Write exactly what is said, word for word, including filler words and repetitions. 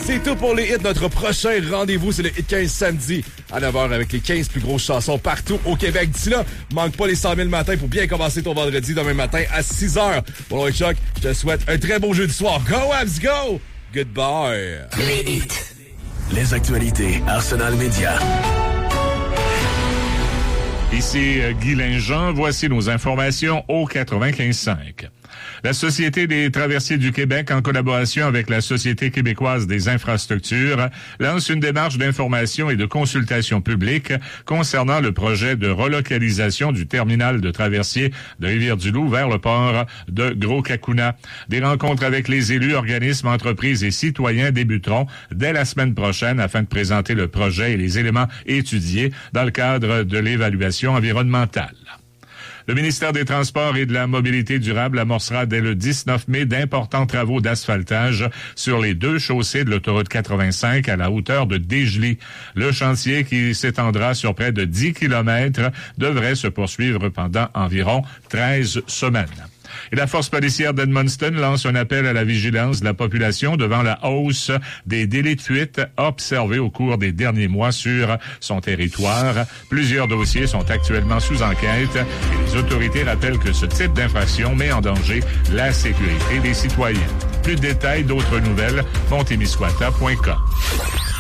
C'est tout pour les hits. Notre prochain rendez-vous, c'est le Hit quinze samedi à neuf heures avec les quinze plus grosses chansons partout au Québec. D'ici là, manque pas les cent mille matins pour bien commencer ton vendredi demain matin à six heures. Bon, avec Choc, je te souhaite un très beau jeudi soir. Go Abs, go! Goodbye! Les hits. Les actualités. Arsenal Média. Ici Guy Linjean, voici nos informations au quatre-vingt-quinze cinq. La Société des traversiers du Québec, en collaboration avec la Société québécoise des infrastructures, lance une démarche d'information et de consultation publique concernant le projet de relocalisation du terminal de traversier de Rivière-du-Loup vers le port de Gros-Cacouna. Des rencontres avec les élus, organismes, entreprises et citoyens débuteront dès la semaine prochaine afin de présenter le projet et les éléments étudiés dans le cadre de l'évaluation environnementale. Le ministère des Transports et de la Mobilité durable amorcera dès le dix-neuf mai d'importants travaux d'asphaltage sur les deux chaussées de l'autoroute quatre-vingt-cinq à la hauteur de Dégelée. Le chantier, qui s'étendra sur près de dix kilomètres, devrait se poursuivre pendant environ treize semaines. Et la force policière d'Edmundston lance un appel à la vigilance de la population devant la hausse des délais de fuite observés au cours des derniers mois sur son territoire. Plusieurs dossiers sont actuellement sous enquête et les autorités rappellent que ce type d'infraction met en danger la sécurité des citoyens. Plus de détails, d'autres nouvelles, montémiscouata point com.